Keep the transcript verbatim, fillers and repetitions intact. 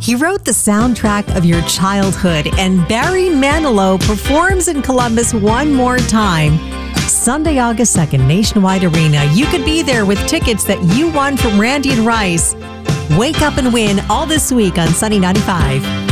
He wrote the soundtrack of your childhood, and Barry Manilow performs in Columbus one more time. Sunday, August second, Nationwide Arena. You could be there with tickets that you won from Randy and Rice. Wake up and win all this week on Sunny ninety-five.